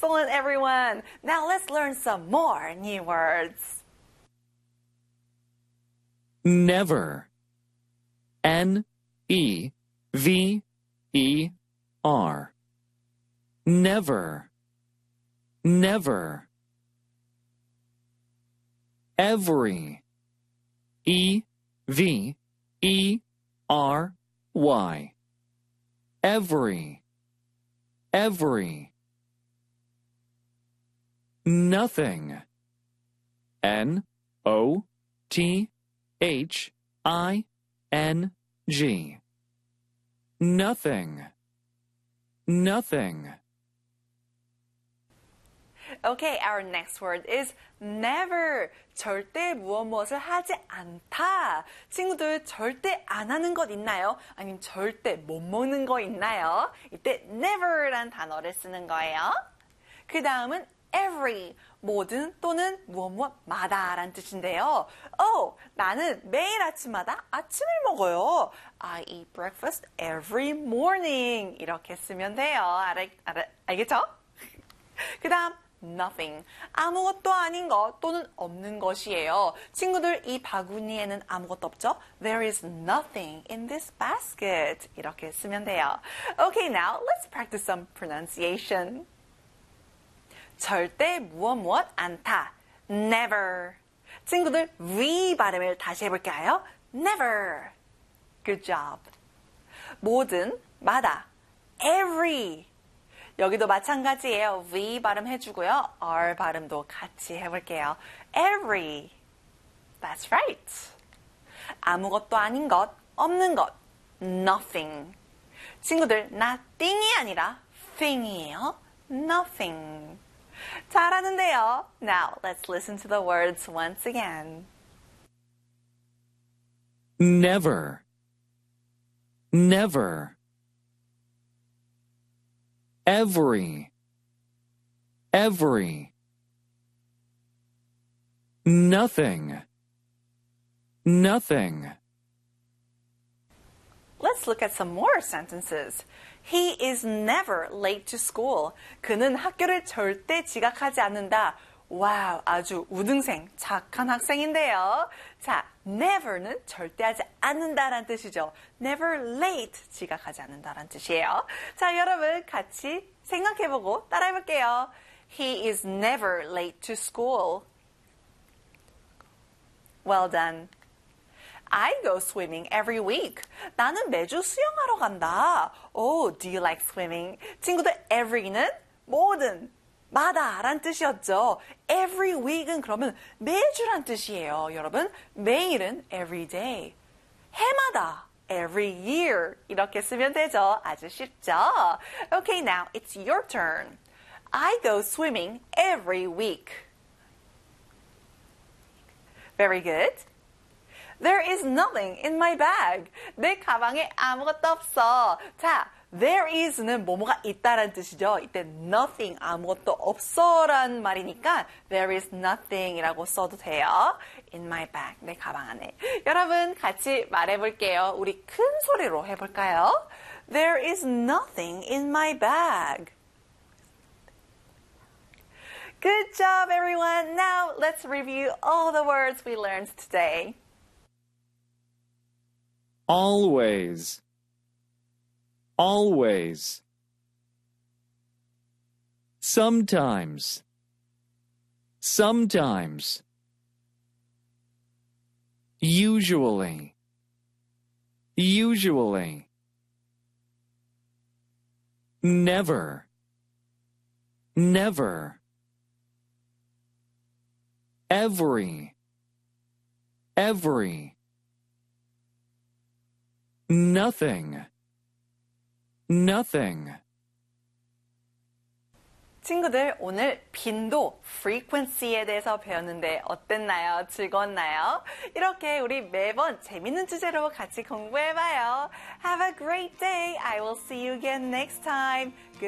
Excellent, everyone. Now let's learn some more new words. Never. N-E-V-E-R. Never. Never. Every. E-V-E-R-Y. Every. Every. Nothing. N-O-T-H-I-N-G. Nothing. Nothing. Okay, our next word is never. 절대 무엇을 하지 않다. 친구들 절대 안 하는 것 있나요? 아니면 절대 못 먹는 거 있나요? 이때 never란 단어를 쓰는 거예요. 그 다음은 every, 모든 또는 무엇마다 라는 뜻인데요. 나는 매일 아침마다 아침을 먹어요. I eat breakfast every morning. 이렇게 쓰면 돼요. 알겠죠? 그 다음 nothing, 아무것도 아닌 것 또는 없는 것이에요. 친구들, 이 바구니에는 아무것도 없죠? There is nothing in this basket. 이렇게 쓰면 돼요. Okay, now let's practice some pronunciation. 절대 무엇 않다. Never. 친구들, V 발음을 다시 해볼까요? Never. Good job. 모든, 마다. Every. 여기도 마찬가지예요. V 발음 해주고요. R 발음도 같이 해볼게요. Every. That's right. 아무것도 아닌 것, 없는 것. Nothing. 친구들, nothing이 아니라 thing이에요. Nothing. 잘하는데요. Now, let's listen to the words once again. Never. Never. Every. Every. Nothing. Nothing. Let's look at some more sentences. He is never late to school. 그는 학교를 절대 지각하지 않는다. 와우, 아주 우등생, 착한 학생인데요. 자, never는 절대 하지 않는다라는 뜻이죠. Never late, 지각하지 않는다라는 뜻이에요. 자, 여러분 같이 생각해보고 따라해볼게요. He is never late to school. Well done. I go swimming every week. 나는 매주 수영하러 간다. Oh, do you like swimming? 친구들, every는 모든, 마다 란 뜻이었죠. Every week은 그러면 매주란 뜻이에요. 여러분, 매일은 every day. 해마다, every year. 이렇게 쓰면 되죠. 아주 쉽죠? Okay, now it's your turn. I go swimming every week. Very good. There is nothing in my bag. 내 가방에 아무것도 없어. 자, there is는 뭐뭐가 있다라는 뜻이죠. 이때 nothing, 아무것도 없어라는 말이니까 there is nothing이라고 써도 돼요. In my bag, 내 가방 안에. 여러분 같이 말해볼게요. 우리 큰 소리로 해볼까요? There is nothing in my bag. Good job, everyone. Now let's review all the words we learned today. Always. Always. Sometimes. Sometimes. Usually. Usually. Never. Never. Every. Every. Nothing. Nothing. 친구들, 오늘 빈도, frequency에 대해서 배웠는데 어땠나요? 즐거웠나요? 이렇게 우리 매번 재밌는 주제로 같이 공부해봐요. Have a great day. I will see you again next time.